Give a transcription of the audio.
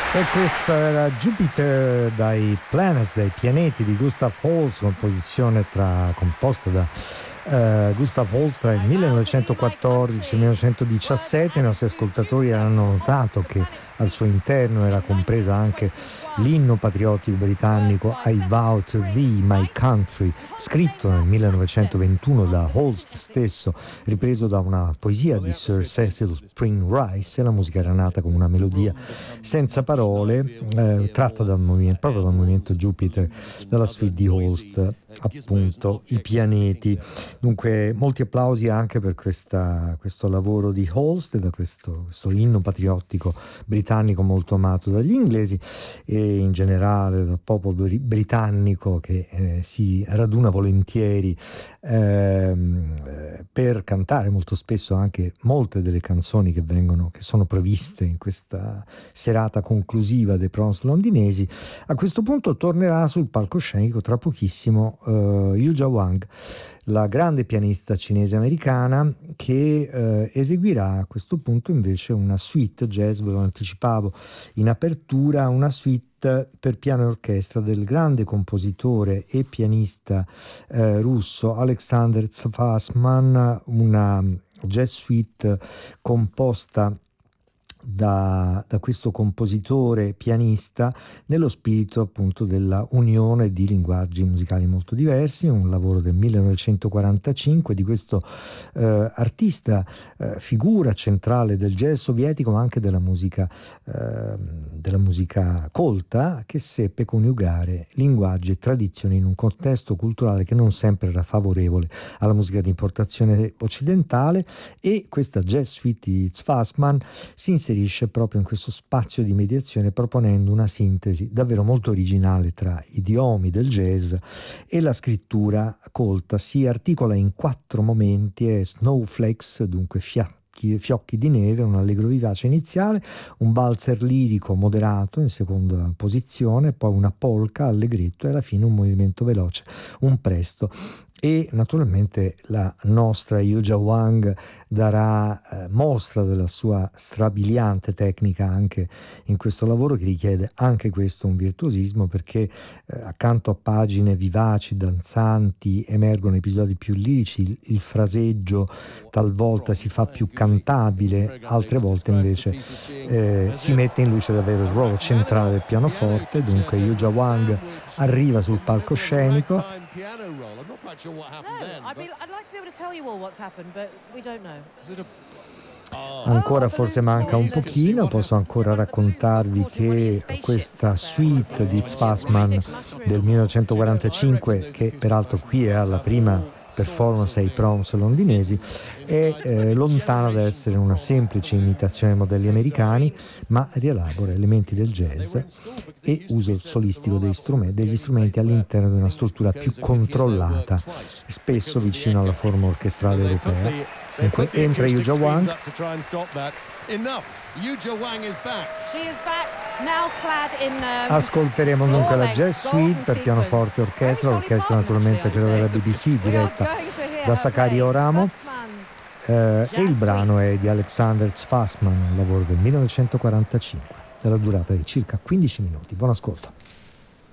E questo era Jupiter dai Planets, dai pianeti di Gustav Holst, composizione composta da Gustav Holst tra il 1914 e il 1917. I nostri ascoltatori hanno notato che al suo interno era compresa anche l'inno patriottico britannico I Vow to Thee, My Country, scritto nel 1921 da Holst stesso, ripreso da una poesia di Sir Cecil Spring Rice, e la musica era nata come una melodia senza parole, tratta proprio dal movimento Jupiter, dalla suite di Holst, appunto I pianeti. Dunque molti applausi anche per questo lavoro di Holst, da questo inno patriottico britannico molto amato dagli inglesi e in generale dal popolo britannico, che si raduna volentieri per cantare molto spesso anche molte delle canzoni che sono previste in questa serata conclusiva dei Proms londinesi. A questo punto tornerà sul palcoscenico tra pochissimo Yuja Wang, la grande pianista cinese-americana, che eseguirà a questo punto invece una suite jazz, ve lo anticipavo in apertura, una suite per piano e orchestra del grande compositore e pianista russo Alexander Tsvasman, una jazz suite composta da questo compositore pianista nello spirito appunto della unione di linguaggi musicali molto diversi, un lavoro del 1945 di questo artista, figura centrale del jazz sovietico ma anche della musica colta, che seppe coniugare linguaggi e tradizioni in un contesto culturale che non sempre era favorevole alla musica di importazione occidentale, e questa jazz suite di Tsvasman si inserisce proprio in questo spazio di mediazione, proponendo una sintesi davvero molto originale tra idiomi del jazz e la scrittura colta. Si articola in 4 momenti: è snowflakes, dunque fiocchi di neve, un allegro vivace iniziale, un valzer lirico moderato in seconda posizione, poi una polka, allegretto, e alla fine un movimento veloce, un presto. E naturalmente la nostra Yuja Wang darà mostra della sua strabiliante tecnica anche in questo lavoro, che richiede anche questo un virtuosismo, perché accanto a pagine vivaci, danzanti, emergono episodi più lirici, il fraseggio talvolta si fa più cantabile, altre volte invece si mette in luce davvero il ruolo centrale del pianoforte. Dunque Yuja Wang arriva sul palcoscenico. Ancora forse manca un pochino, posso ancora raccontarvi che questa suite di Tsvasman del 1945, che peraltro qui è alla prima performance ai Proms londinesi, è lontana da essere una semplice imitazione dei modelli americani, ma rielabora elementi del jazz e uso solistico degli strumenti all'interno di una struttura più controllata, spesso vicino alla forma orchestrale europea. Dunque entra Yuja Wang. Ascolteremo dunque la jazz suite per pianoforte e orchestra, l'orchestra naturalmente quella della BBC diretta da Sakario Oramo, e il brano è di Alexander Tsvasman, un lavoro del 1945 della durata di circa 15 minuti. Buon ascolto.